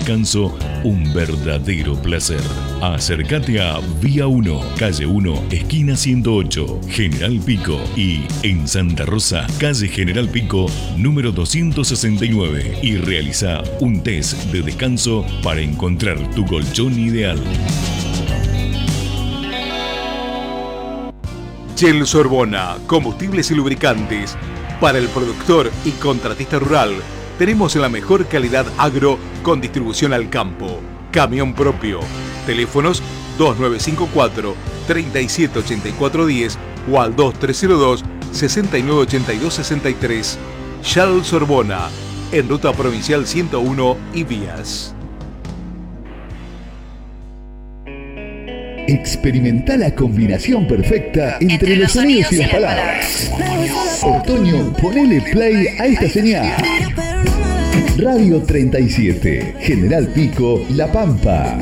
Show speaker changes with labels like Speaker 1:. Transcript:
Speaker 1: descanso un verdadero placer. Acércate a Vía 1, calle 1, esquina 108, General Pico, y en Santa Rosa, calle General Pico, número 269, y realiza un test de descanso para encontrar tu colchón ideal.
Speaker 2: Shell Sorbona, combustibles y lubricantes. Para el productor y contratista rural, tenemos la mejor calidad agro con distribución al campo. Camión propio. Teléfonos 2954-378410 o al 2302-698263. Shell Sorbona, en Ruta Provincial 101 y Vías.
Speaker 3: Experimenta la combinación perfecta entre los sonidos y las palabras. Otoño, ponele play a esta señal. Radio 37, General Pico, La Pampa.